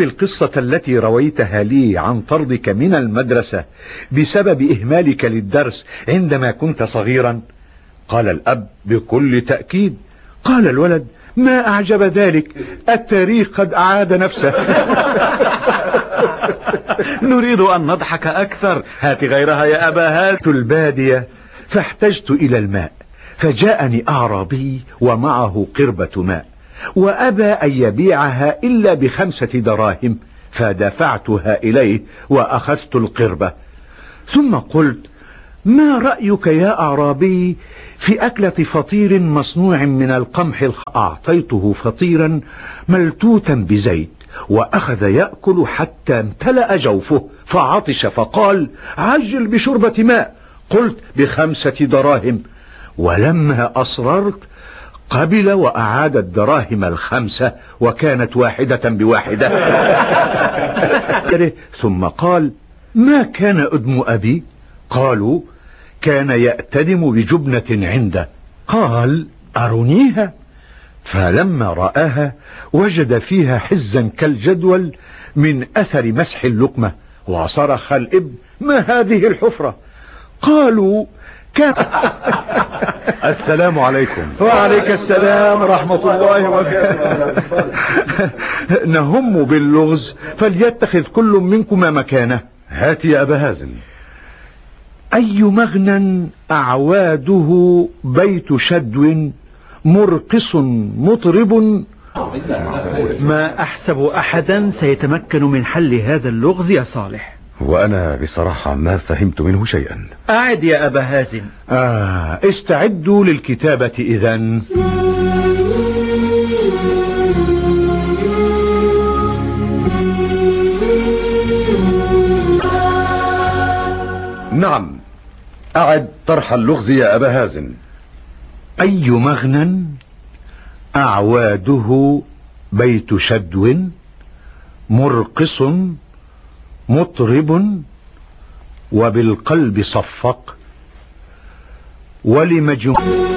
في القصة التي رويتها لي عن طردك من المدرسة بسبب إهمالك للدرس عندما كنت صغيرا؟ قال الأب بكل تأكيد. قال الولد ما أعجب ذلك، التاريخ قد أعاد نفسه. نريد أن نضحك أكثر، هات غيرها يا أبا هذا. البادية فاحتجت إلى الماء، فجاءني أعرابي ومعه قربة ماء، وأبى أن يبيعها إلا ب5 دراهم، فدفعتها إليه وأخذت القربة. ثم قلت ما رأيك يا أعرابي في أكلة فطير مصنوع من القمح أعطيته فطيرا ملتوتا بزيت، وأخذ يأكل حتى امتلأ جوفه فعطش، فقال عجل بشربة ماء. قلت ب5 دراهم، ولما أصررت قبل وأعاد الدراهم ال5، وكانت واحدة بواحدة. ثم قال ما كان أدم أبي؟ قالوا كان يأتدم بجبنة عنده. قال أرنيها. فلما رآها وجد فيها حزا كالجدول من أثر مسح اللقمة، وصرخ الابن ما هذه الحفرة؟ قالوا كان. السلام عليكم. وعليك السلام ورحمة الله وبركاته. نهم باللغز، فليتخذ كل منكما مكانه. هات يا أبا هازم. أي مغنى أعواده بيت شدو مرقص مطرب. ما أحسب أحدا سيتمكن من حل هذا اللغز يا صالح. وأنا بصراحة ما فهمت منه شيئا. أعد يا أبا هازم. استعدوا للكتابة إذن. نعم، أعد طرح اللغز يا أبا هازم. أي مغنى أعواده بيت شدو مرقص مطرب وبالقلب صفق ولمجموع